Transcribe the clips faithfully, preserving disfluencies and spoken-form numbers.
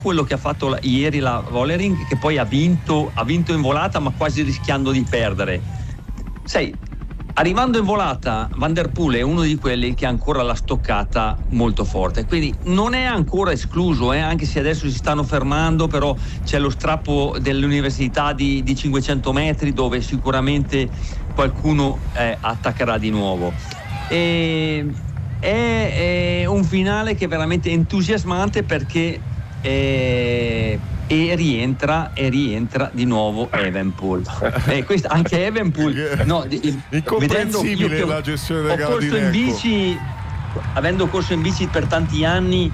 quello che ha fatto la, ieri la Vollering, che poi ha vinto, ha vinto in volata, ma quasi rischiando di perdere. Sai, arrivando in volata, Van der Poel è uno di quelli che ha ancora la stoccata molto forte, quindi non è ancora escluso, eh, anche se adesso si stanno fermando, però c'è lo strappo dell'università di, di cinquecento metri dove sicuramente qualcuno eh, attaccherà di nuovo. E, è, è un finale che è veramente entusiasmante perché E, e rientra e rientra di nuovo Evenepoel. E questo, anche Evenepoel, no, incomprensibile io la gestione della gara di Lecco. In bici, avendo corso in bici per tanti anni,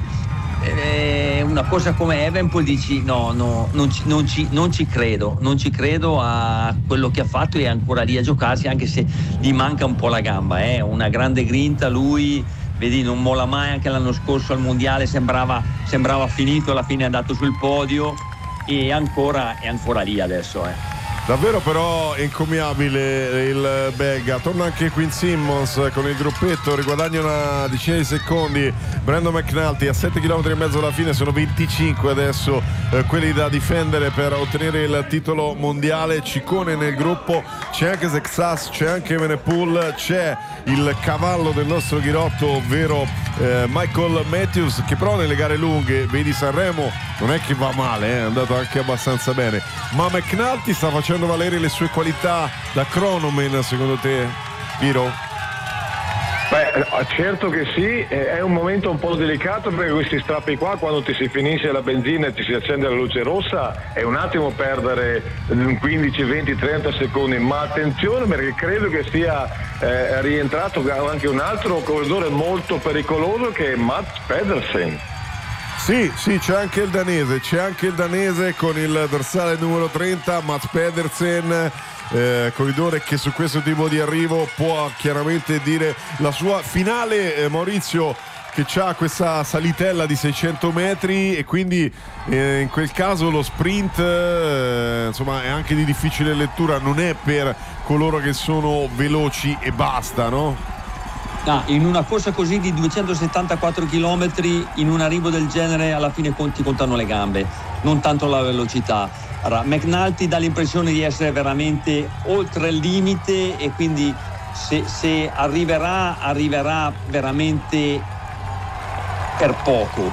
eh, una cosa come Evenepoel dici no, no, non ci, non ci, non ci credo, non ci credo a quello che ha fatto, e è ancora lì a giocarsi, anche se gli manca un po' la gamba, eh, una grande grinta lui. Vedi, non molla mai, anche l'anno scorso al mondiale sembrava, sembrava finito, alla fine è andato sul podio e ancora, è ancora lì adesso. Eh. Davvero però encomiabile il belga. Torna anche Quinn Simmons con il gruppetto, riguadagna una decina di secondi. Brandon McNulty a sette chilometri e mezzo alla fine, sono venticinque adesso eh, quelli da difendere per ottenere il titolo mondiale. Ciccone nel gruppo, c'è anche Zexas, c'è anche Evenepoel, c'è il cavallo del nostro Ghirotto, ovvero eh, Michael Matthews, che però nelle gare lunghe, vedi Sanremo, non è che va male, eh, è andato anche abbastanza bene, ma McNulty sta facendo valere le sue qualità da cronoman, secondo te, Viro? Beh, certo che sì, è un momento un po' delicato perché questi strappi qua, quando ti si finisce la benzina e ti si accende la luce rossa, è un attimo perdere quindici, venti, trenta secondi, ma attenzione perché credo che sia eh, rientrato anche un altro corridore molto pericoloso che è Mats Pedersen. Sì, sì, c'è anche il danese, c'è anche il danese con il dorsale numero trenta, Mats Pedersen, eh, corridore che su questo tipo di arrivo può chiaramente dire la sua. Finale, eh, Maurizio, che c'ha questa salitella di seicento metri e quindi eh, in quel caso lo sprint eh, insomma è anche di difficile lettura, non è per coloro che sono veloci e basta, no? No, in una corsa così di duecentosettantaquattro chilometri, in un arrivo del genere, alla fine conti contano le gambe, non tanto la velocità. Allora, McNulty dà l'impressione di essere veramente oltre il limite e quindi se, se arriverà, arriverà veramente per poco.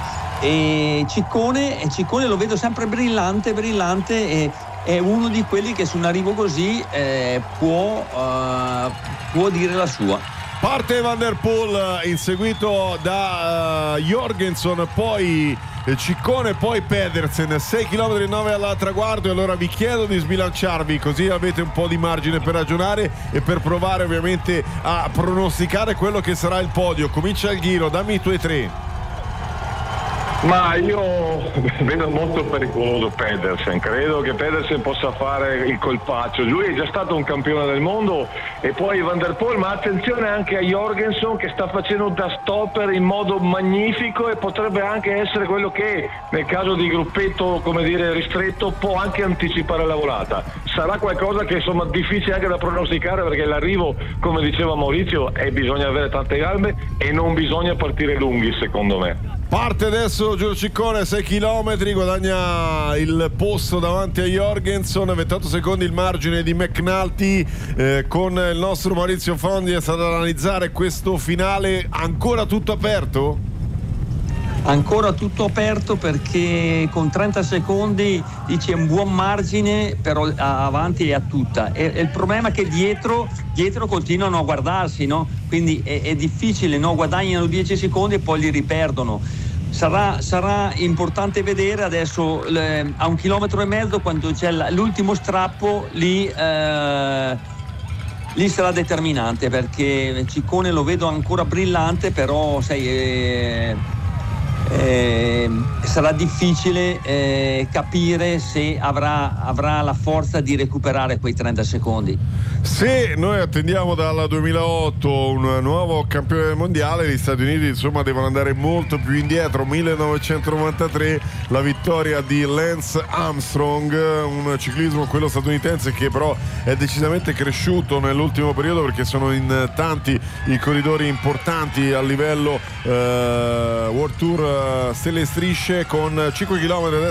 E Ciccone, e Ciccone lo vedo sempre brillante, brillante e è uno di quelli che su un arrivo così eh, può, uh, può dire la sua. Parte Van der Poel inseguito da uh, Jorgenson, poi Ciccone, poi Pedersen, sei chilometri e nove al traguardo. E allora vi chiedo di sbilanciarvi, così avete un po' di margine per ragionare e per provare ovviamente a pronosticare quello che sarà il podio. Comincia il giro, dammi i tuoi tre. Ma io vedo molto pericoloso Pedersen, credo che Pedersen possa fare il colpaccio, lui è già stato un campione del mondo, e poi Van der Poel, ma attenzione anche a Jorgenson che sta facendo da stopper in modo magnifico e potrebbe anche essere quello che nel caso di gruppetto, come dire, ristretto, può anche anticipare la volata. Sarà qualcosa che insomma difficile anche da pronosticare perché l'arrivo, come diceva Maurizio, è bisogna avere tante gambe e non bisogna partire lunghi, secondo me. Parte adesso Giulio Ciccone, sei chilometri, guadagna il posto davanti a Jorgenson, ventotto secondi il margine di McNulty. Eh, con il nostro Maurizio Fondi è stato ad analizzare questo finale, ancora tutto aperto? Ancora tutto aperto perché con trenta secondi dice un buon margine, però avanti è a tutta. E, e il problema è che dietro, dietro continuano a guardarsi, no? Quindi è, è difficile, no? Guadagnano dieci secondi e poi li riperdono. Sarà, sarà importante vedere adesso le, a un chilometro e mezzo, quando c'è l'ultimo strappo, lì, eh, lì sarà determinante, perché Ciccone lo vedo ancora brillante, però sai, eh, eh, sarà difficile eh, capire se avrà, avrà la forza di recuperare quei trenta secondi. Se noi attendiamo dal duemilaotto un nuovo campione del mondiale, gli Stati Uniti insomma devono andare molto più indietro. millenovecentonovantatré, la vittoria di Lance Armstrong, un ciclismo, quello statunitense, che però è decisamente cresciuto nell'ultimo periodo perché sono in tanti i corridori importanti a livello eh, World Tour, eh, stelle e strisce, con cinque chilometri adesso